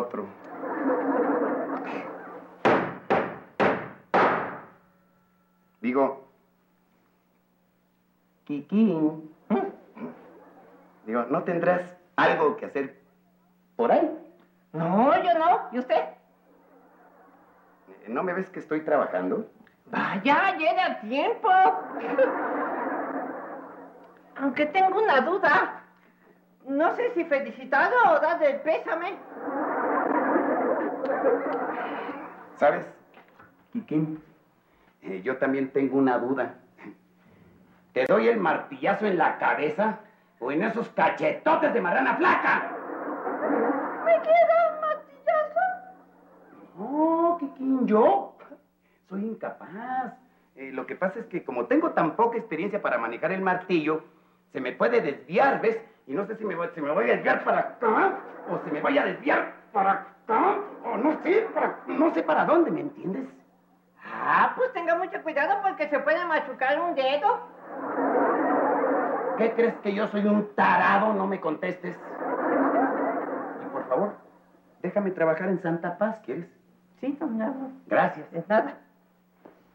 otro. Digo, Kikín, digo, ¿no tendrás algo que hacer por ahí? No, yo no. ¿Y usted? ¿No me ves que estoy trabajando? Vaya, llegue a tiempo. Aunque tengo una duda. No sé si felicitarlo o darle el pésame. ¿Sabes, Kikín? Yo también tengo una duda. ¿Te doy el martillazo en la cabeza o en esos cachetotes de marrana flaca? ¿Me queda un martillazo? No, Kikín, ¿yo? Soy incapaz. Lo que pasa es que como tengo tan poca experiencia para manejar el martillo, se me puede desviar, ¿ves? Y no sé si me voy a desviar para acá, o si me voy a desviar para acá, o no sé para dónde, ¿me entiendes? Ah, pues tenga mucho cuidado porque se puede machucar un dedo. ¿Qué crees que yo soy un tarado? No me contestes. Y por favor, déjame trabajar en Santa Paz, ¿quieres? Sí, don Nardo. Gracias. De nada.